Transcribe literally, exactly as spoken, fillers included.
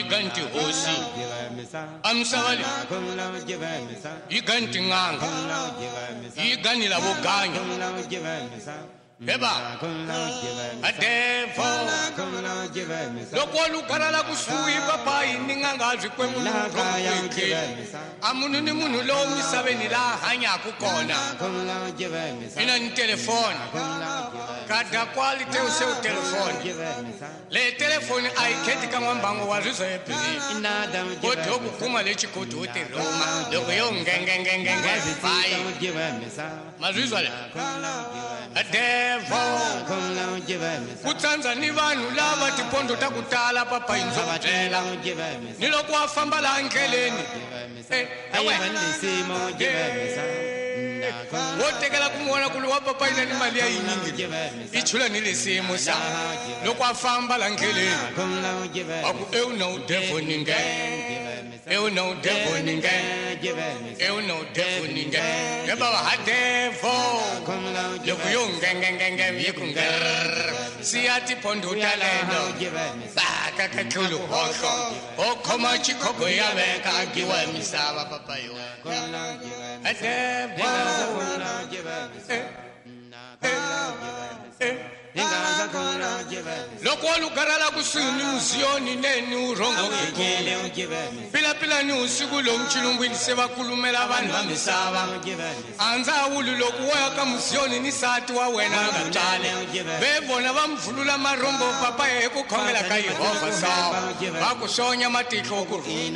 iganti hosi amsawali iganti nganga igani la boganya Eba Adevo Lokolu karala kusui papa ininganga zikwemu kweke Amunu ni munu lo misabe ni la hanya kukona Ina ni telefoni Kada quality use u telefoni Le telefoni aiketi kama mbango wazizo epili Kote oku kuma lechi kote ote roma Loko yo ngengengengenge Mazizo ale Adevo Kutanzani vanu lava tipondo takutala papa inzotela Nilo kwa famba la angeleni Eh, ewe Wotekela kumuona kuluwa papa ina ni malia iningi Ichula nile semo sa Loko wa famba la angeleni Aku eu na udefo ninge Eu na udefo ninge Eu na udefo ninge Eba wa hadevo Loko yung geng geng geng geng Yikunger Siati pondo talendo Baka kakulu hoko Hoko machi koko ya veka Giwa misava papa yo Adevo Loko lukarala kusini usioni neni urongo kikulu Pila pila ni usiku lo mchilungu iliseva kulumela vanu wa misava Anza ulu loku waka musioni ni sati wa wena mutale Bevona wa mfulula marombo papa yeku kongela kai hofa sawa Waku sonya matiko kuru